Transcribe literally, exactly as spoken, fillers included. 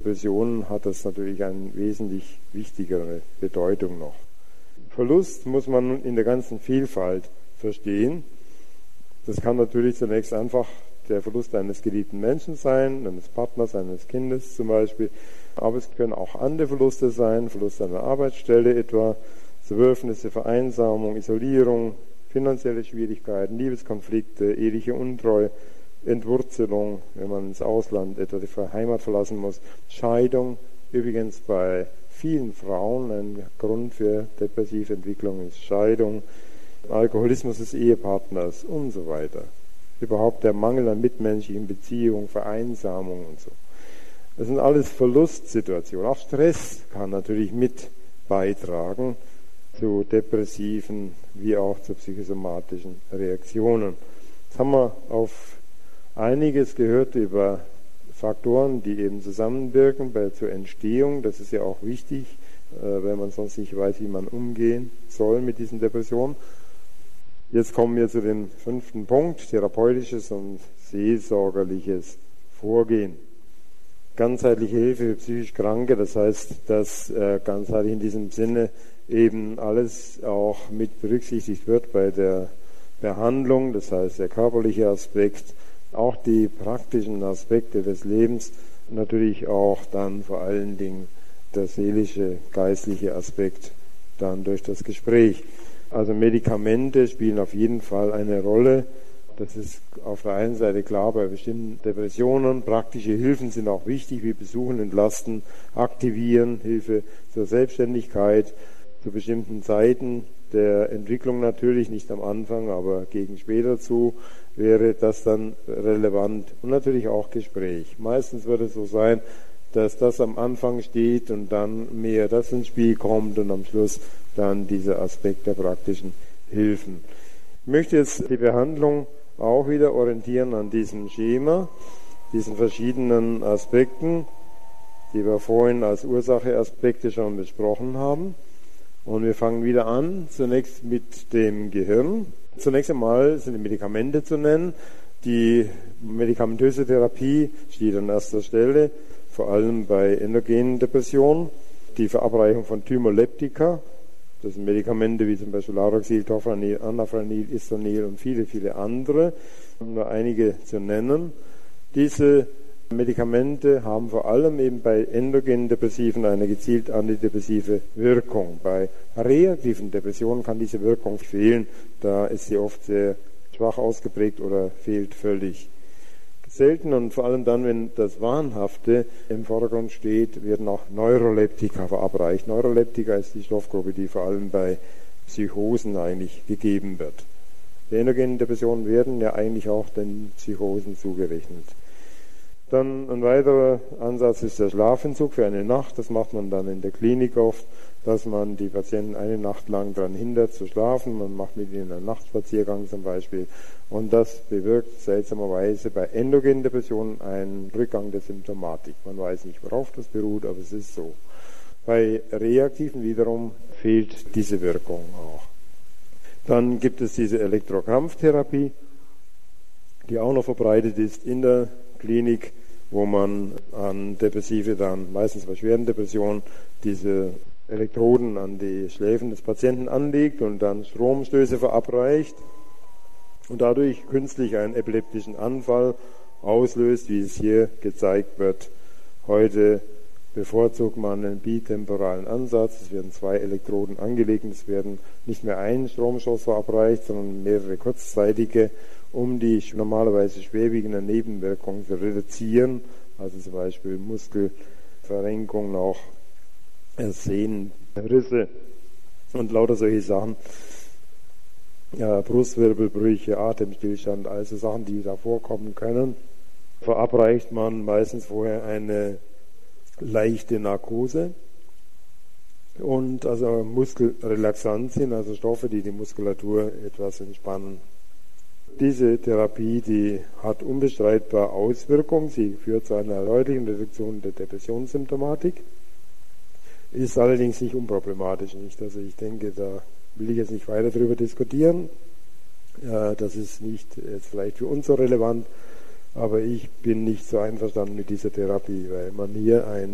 Depressionen hat das natürlich eine wesentlich wichtigere Bedeutung noch. Verlust muss man in der ganzen Vielfalt verstehen. Das kann natürlich zunächst einfach der Verlust eines geliebten Menschen sein, eines Partners, eines Kindes zum Beispiel. Aber es können auch andere Verluste sein, Verlust einer Arbeitsstelle etwa, Zerwürfnisse, Vereinsamung, Isolierung, finanzielle Schwierigkeiten, Liebeskonflikte, eheliche Untreue, Entwurzelung, wenn man ins Ausland etwa die Heimat verlassen muss, Scheidung, übrigens bei vielen Frauen ein Grund für depressive Entwicklung ist Scheidung, Alkoholismus des Ehepartners und so weiter. Überhaupt der Mangel an mitmenschlichen Beziehungen, Vereinsamung und so. Das sind alles Verlustsituationen. Auch Stress kann natürlich mit beitragen zu depressiven wie auch zu psychosomatischen Reaktionen. Jetzt haben wir auf einiges gehört über Faktoren, die eben zusammenwirken bei, zur Entstehung. Das ist ja auch wichtig, äh, wenn man sonst nicht weiß, wie man umgehen soll mit diesen Depressionen. Jetzt kommen wir zu dem fünften Punkt, therapeutisches und seelsorgerliches Vorgehen. Ganzheitliche Hilfe für psychisch Kranke, das heißt, dass äh, ganzheitlich in diesem Sinne eben alles auch mit berücksichtigt wird bei der Behandlung, das heißt der körperliche Aspekt, auch die praktischen Aspekte des Lebens, natürlich auch dann vor allen Dingen der seelische, geistliche Aspekt dann durch das Gespräch. Also Medikamente spielen auf jeden Fall eine Rolle. Das ist auf der einen Seite klar bei bestimmten Depressionen. Praktische Hilfen sind auch wichtig, wie Besuchen, Entlasten, Aktivieren, Hilfe zur Selbstständigkeit, zu bestimmten Zeiten der Entwicklung natürlich, nicht am Anfang, aber gegen später zu, wäre das dann relevant. Und natürlich auch Gespräch. Meistens wird es so sein, dass das am Anfang steht und dann mehr das ins Spiel kommt und am Schluss dann dieser Aspekt der praktischen Hilfen. Ich möchte jetzt die Behandlung auch wieder orientieren an diesem Schema, diesen verschiedenen Aspekten, die wir vorhin als Ursacheaspekte schon besprochen haben. Und wir fangen wieder an, zunächst mit dem Gehirn. Zunächst einmal sind die Medikamente zu nennen. Die medikamentöse Therapie steht an erster Stelle, vor allem bei endogenen Depressionen. Die Verabreichung von Thymoleptika, das sind Medikamente wie zum Beispiel Laroxil, Tofranil, Anafranil, Isoniazid und viele, viele andere, um nur einige zu nennen. Diese Medikamente haben vor allem eben bei endogenen Depressiven eine gezielt antidepressive Wirkung. Bei reaktiven Depressionen kann diese Wirkung fehlen, da ist sie oft sehr schwach ausgeprägt oder fehlt völlig. Selten und vor allem dann, wenn das Wahnhafte im Vordergrund steht, werden auch Neuroleptika verabreicht. Neuroleptika ist die Stoffgruppe, die vor allem bei Psychosen eigentlich gegeben wird. Die endogenen Depressionen werden ja eigentlich auch den Psychosen zugerechnet. Dann ein weiterer Ansatz ist der Schlafentzug für eine Nacht. Das macht man dann in der Klinik oft, dass man die Patienten eine Nacht lang daran hindert zu schlafen. Man macht mit ihnen einen Nachtspaziergang zum Beispiel. Und das bewirkt seltsamerweise bei endogenen Depressionen einen Rückgang der Symptomatik. Man weiß nicht, worauf das beruht, aber es ist so. Bei reaktiven wiederum fehlt diese Wirkung auch. Dann gibt es diese Elektrokrampftherapie, die auch noch verbreitet ist in der Klinik, wo man an Depressive dann, meistens bei schweren Depressionen, diese Elektroden an die Schläfen des Patienten anlegt und dann Stromstöße verabreicht und dadurch künstlich einen epileptischen Anfall auslöst, wie es hier gezeigt wird. Heute bevorzugt man einen bitemporalen Ansatz. Es werden zwei Elektroden angelegt und es werden nicht mehr ein Stromstoß verabreicht, sondern mehrere kurzzeitige, um die normalerweise schwerwiegenden Nebenwirkungen zu reduzieren, also zum Beispiel Muskelverrenkung, auch Sehnenrisse und lauter solche Sachen, ja, Brustwirbelbrüche, Atemstillstand, also Sachen, die da vorkommen können, verabreicht man meistens vorher eine leichte Narkose und also Muskelrelaxantien, also Stoffe, die die Muskulatur etwas entspannen. Diese Therapie, die hat unbestreitbar Auswirkungen. Sie führt zu einer deutlichen Reduktion der Depressionssymptomatik, ist allerdings nicht unproblematisch. Nicht? Also ich denke, da will ich jetzt nicht weiter darüber diskutieren. Ja, das ist nicht jetzt vielleicht für uns so relevant, aber ich bin nicht so einverstanden mit dieser Therapie, weil man hier ein